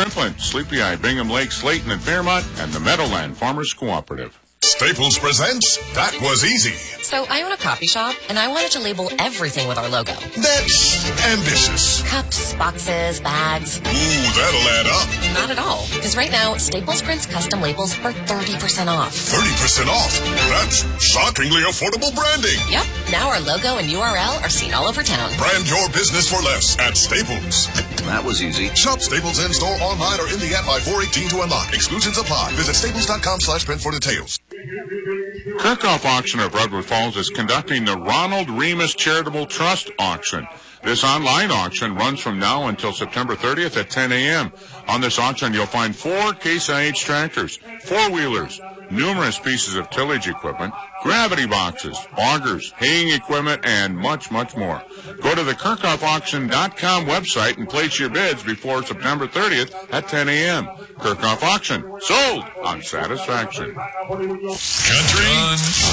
Flint, Sleepy Eye, Bingham Lake, Slayton, and Fairmont, and the Meadowland Farmers Cooperative. Staples presents That Was Easy. So I own a coffee shop, and I wanted to label everything with our logo. That's ambitious. Cups, boxes, bags. Ooh, that'll add up. Not at all. Because right now, Staples prints custom labels for 30% off. 30% off? That's shockingly affordable branding. Yep. Now our logo and URL are seen all over town. Brand your business for less at Staples. That was easy. Shop Staples in-store, online, or in the app by 4/18 to unlock. Exclusions apply. Visit staples.com/print for details. Kirkhoff Auction of Redwood Falls is conducting the Ronald Remus Charitable Trust Auction. This online auction runs from now until September 30th at 10 a.m. On this auction, you'll find 4 Case IH tractors, 4-wheelers, numerous pieces of tillage equipment, gravity boxes, augers, haying equipment, and much, much more. Go to the KirchhoffAuction.com website and place your bids before September 30th at 10 a.m. Kirkhoff Auction. Sold on satisfaction. Country